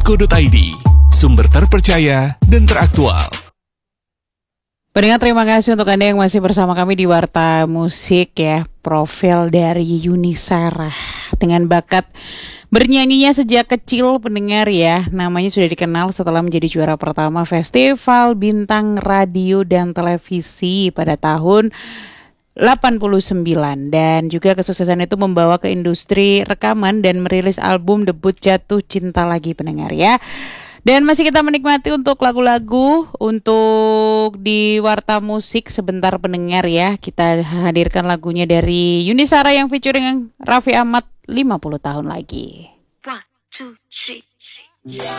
warta.co.id, sumber terpercaya dan teraktual. Pendengar, terima kasih untuk Anda yang masih bersama kami di Warta Musik ya. Profil dari Yuni Sarah dengan bakat bernyanyinya sejak kecil, pendengar ya. Namanya sudah dikenal setelah menjadi juara pertama Festival Bintang Radio dan Televisi pada tahun 89, dan juga kesuksesan itu membawa ke industri rekaman dan merilis album debut Jatuh Cinta Lagi, pendengar ya. Dan masih kita menikmati untuk lagu-lagu untuk di Warta Musik sebentar, pendengar ya. Kita hadirkan lagunya dari Yuni Sarah yang featuring Raffi Ahmad, 50 tahun lagi. 1, 2, 3